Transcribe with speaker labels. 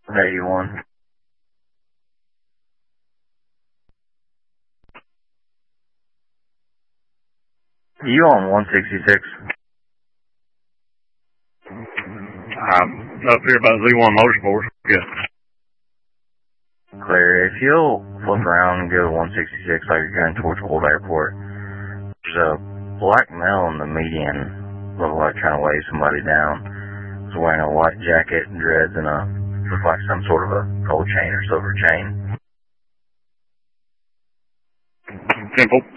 Speaker 1: 81. You on 166?
Speaker 2: I'm up here by Z1 Motorsports. Good.
Speaker 1: Clear. If you'll flip around and go to 166 like you're going towards Old Airport, there's a black male in the median, looked like trying to wave somebody down. He's wearing a white jacket and dreads and looked like some sort of a gold chain or silver chain.
Speaker 2: Simple.